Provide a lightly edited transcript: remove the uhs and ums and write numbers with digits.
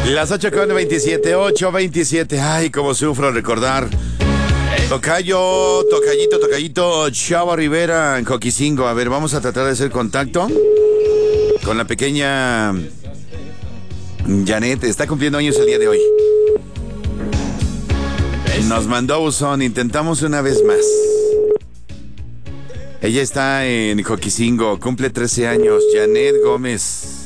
Las 8:27, 8:27. Ay, cómo sufro recordar. Tocayito, Chava Rivera en Coquicingo. A ver, vamos a tratar de hacer contacto con la pequeña Janet. Está cumpliendo años el día de hoy. Nos mandó buzón, intentamos una vez más. Ella está en Coquicingo, cumple 13 años, Janet Gómez.